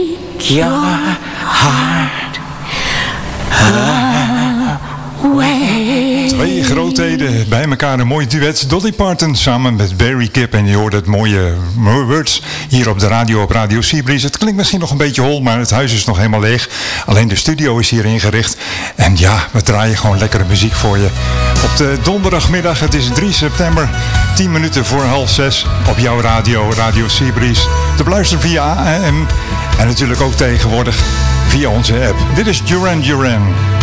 Your heart away. Twee grootheden bij elkaar, een mooi duet. Dolly Parton samen met Barry Gibb. En je hoort het mooie words hier op de radio, op Radio Seabreeze. Het klinkt misschien nog een beetje hol, maar het huis is nog helemaal leeg. Alleen de studio is hier ingericht. En ja, we draaien gewoon lekkere muziek voor je. Op de donderdagmiddag, het is 3 september, 10 minuten voor 5:30 op jouw radio, Radio Seabreeze. Te beluisteren via AM en natuurlijk ook tegenwoordig via onze app. Dit is Duran Duran.